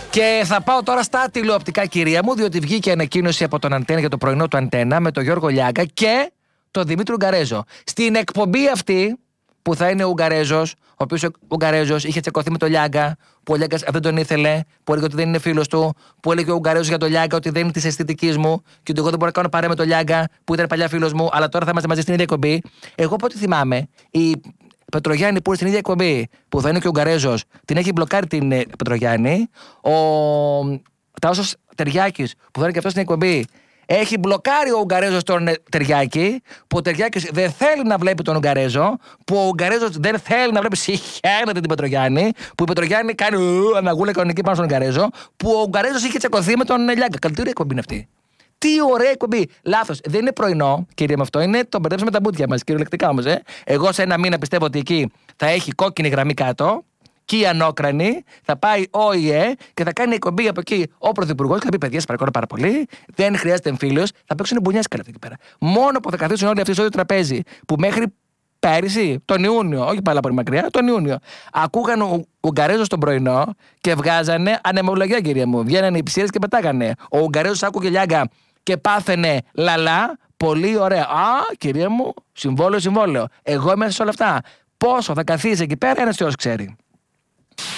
Και θα πάω τώρα στα τηλεοπτικά, κυρία μου, διότι βγήκε ανακοίνωση από τον Αντένα για το πρωινό του Αντένα με τον Γιώργο Λιάγκα και τον Δημήτρη Ουγγαρέζο. Στην εκπομπή αυτή, που θα είναι ο Ουγγαρέζος, ο οποίος ο Ουγγαρέζος είχε τσακωθεί με τον Λιάγκα, που ο Λιάγκας δεν τον ήθελε, που έλεγε ότι δεν είναι φίλος του, που έλεγε ο Ουγγαρέζος για τον Λιάγκα ότι δεν είναι της αισθητικής μου και ότι εγώ δεν μπορώ να κάνω παρέα με τον Λιάγκα, που ήταν παλιά φίλος μου, αλλά τώρα θα είμαστε μαζί στην ίδια εκπομπή. Εγώ από ό,τι θυμάμαι, η Πετρογιάννη που είναι στην ίδια εκπομπή, που θα είναι και ο Ουγγαρέζος, την έχει μπλοκάρει την Πετρογιάννη. Ο Τάσος Τεριάκης, που θα είναι και αυτό στην εκπομπή, έχει μπλοκάρει ο Ουγγαρέζος τον Τεριάκη, που ο Τεριάκης δεν θέλει να βλέπει τον Ουγγαρέζο, που ο Ουγγαρέζος δεν θέλει να βλέπει, συχαίνεται την Πετρογιάννη, που η Πετρογιάννη κάνει αναγούλα κανονική πάνω στον Ουγγαρέζο, που ο Ουγγαρέζος είχε τσακωθεί με τον Λιάγκα. Καλύτερη εκπομπή είναι αυτή. Τι ωραία εκπομπή. Λάθος. Δεν είναι πρωινό, κύριε, με αυτό. Είναι το μπερδέψαμε τα μπουτια μας, κυριολεκτικά όμως. Εγώ σε ένα μήνα πιστεύω ότι εκεί θα έχει κόκκινη γραμμή κάτω. Και η ανώκρανη θα πάει ο ΙΕ και θα κάνει εκπομπή από εκεί ο Πρωθυπουργός και θα πει: παιδιά, σας παρακαλώ πάρα πολύ, δεν χρειάζεται εμφύλιος, θα παίξουν μπουνιάσκαλα εκεί πέρα. Μόνο που θα καθίσουν όλοι αυτοί στο ίδιο τραπέζι που μέχρι πέρυσι, τον Ιούνιο, όχι πάρα πολύ μακριά, τον Ιούνιο, ακούγαν ο Ουγγαρέζος τον πρωινό και βγάζανε ανεμολογία, κυρία μου. Βγαίνανε οι ψήρες και πετάγανε. Ο Ουγγαρέζος άκουγε Λιάγκα και πάθαινε λαλά. Πολύ ωραία. Α, κυρία μου, συμβόλαιο. Εγώ είμαι σε όλα αυτά. Πόσο θα καθίσει εκεί πέρα, ένας Θεός ξέρει.